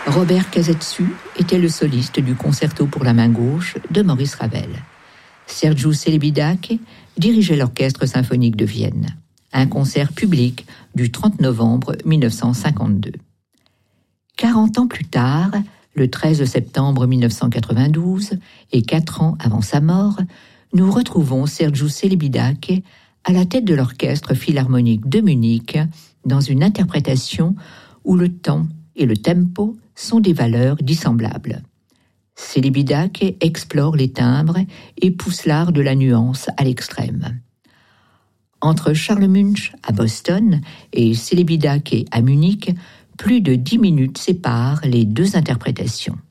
Robert Casetsu était le soliste du concerto pour la main gauche de Maurice Ravel. Sergiu Celibidache dirigeait l'Orchestre symphonique de Vienne. Un concert public du 30 novembre 1952. 40 ans plus tard, le 13 septembre 1992, et 4 ans avant sa mort, nous retrouvons Sergiu Celibidache à la tête de l'Orchestre philharmonique de Munich dans une interprétation où le temps et le tempo sont des valeurs dissemblables. Celibidache explore les timbres et pousse l'art de la nuance à l'extrême. Entre Charles Munch à Boston et Celibidache à Munich, plus de 10 minutes séparent les deux interprétations.